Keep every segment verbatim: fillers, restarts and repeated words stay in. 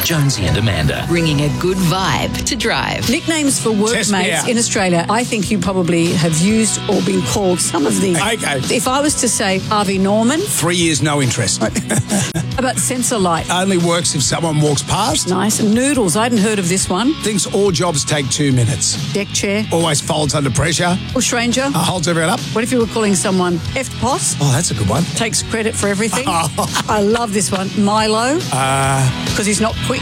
Jonesy and Amanda. Bringing a good vibe to drive. Nicknames for Test me workmates out. in Australia, I think you probably have used or been called some of these. Okay. If I was to say Harvey Norman, Three years, no interest. how about Sensor Light? Only works if someone walks past. Nice. Noodles, I hadn't heard of this one. Thinks all jobs take two minutes. Deck chair. Always folds under pressure. Bushranger. Uh, holds everyone up. What if you were calling someone F P O S? Oh, that's a good one. Takes credit for everything. I love this one. Milo. Uh, Because he's not quick.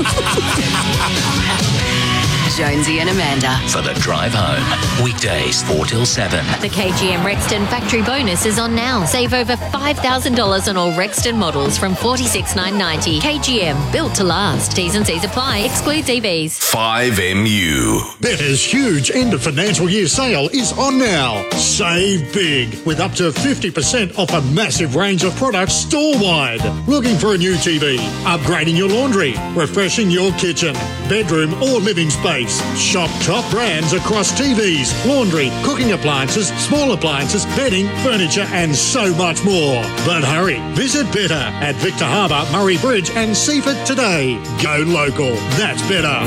Jonesy and Amanda. For the drive home. Weekdays four till seven. The K G M Rexton factory bonus is on now. Save over five thousand dollars on all Rexton models from forty-six thousand nine hundred ninety dollars. K G M, built to last. T's and C's apply. Excludes E Vs. five M U. Better's huge end of financial year sale is on now. Save big with up to fifty percent off a massive range of products store-wide. Looking for a new T V, upgrading your laundry, refreshing your kitchen, bedroom or living space. Shop top brands across T Vs, laundry, cooking appliances, small appliances, bedding, furniture and so much more. But hurry, visit Better at Victor Harbour, Murray Bridge and Seaford today. Go local. That's better.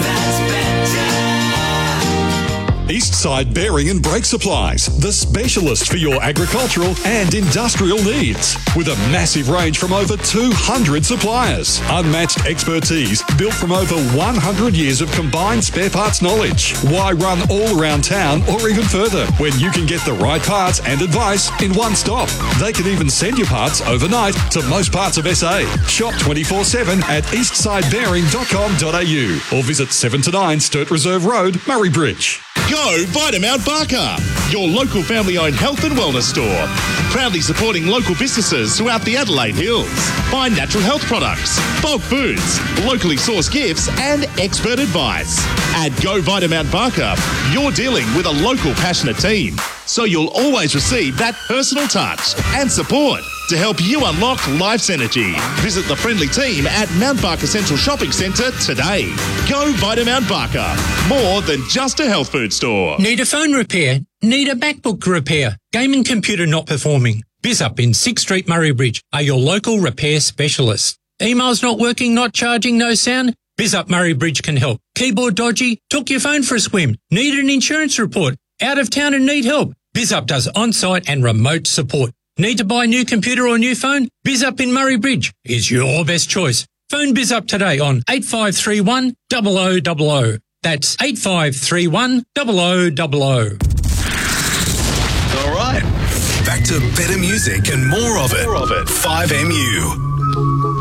Eastside Bearing and Brake Supplies, the specialist for your agricultural and industrial needs. With a massive range from over two hundred suppliers. Unmatched expertise built from over one hundred years of combined spare parts knowledge. Why run all around town or even further when you can get the right parts and advice in one stop? They can even send your parts overnight to most parts of S A. Shop twenty-four seven at eastside bearing dot com dot a u or visit seven to nine Sturt Reserve Road, Murray Bridge. Go Vitamount Barker, your local family-owned health and wellness store. Proudly supporting local businesses throughout the Adelaide Hills. Find natural health products, bulk foods, locally sourced gifts and expert advice. At Go Vitamount Barker, you're dealing with a local passionate team, so you'll always receive that personal touch and support to help you unlock life's energy. Visit the friendly team at Mount Barker Central Shopping Centre today. Go Vitamount Barker, more than just a health food store. Need a phone repair? Need a MacBook repair? Gaming computer not performing? BizUp in sixth Street, Murray Bridge are your local repair specialists. Emails not working, not charging, no sound? BizUp Murray Bridge can help. Keyboard dodgy? Took your phone for a swim? Need an insurance report? Out of town and need help? BizUp does on-site and remote support. Need to buy a new computer or new phone? BizUp in Murray Bridge is your best choice. Phone BizUp today on eight five three one, zero zero zero zero. That's eight five three one, zero zero zero zero. All right. Back to better music and more of it. More of it. five M U.